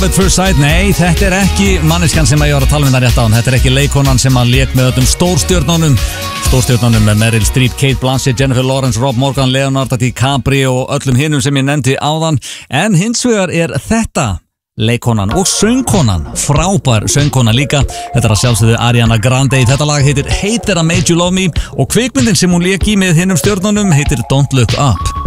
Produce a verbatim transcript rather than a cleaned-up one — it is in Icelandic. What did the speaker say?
At First Sight, nei, þetta er ekki manneskjan sem að ég var að tala um það rétt á hann. Þetta er ekki leikonan sem að lék með öllum stórstjörnunum Stórstjörnunum með Meryl Streep, Kate Blanchett, Jennifer Lawrence, Rob Morgan, Leonardo DiCaprio og öllum hinnum sem ég nefndi áðan. En hins vegar er þetta leikonan og söngkonan, frábær söngkona líka. Þetta er að sjálfsögðu Ariana Grande. Þetta lag heitir Hate That I Made You Love Me og kvikmyndin sem hún lék í með hinnum stjörnunum heitir Don't Look Up.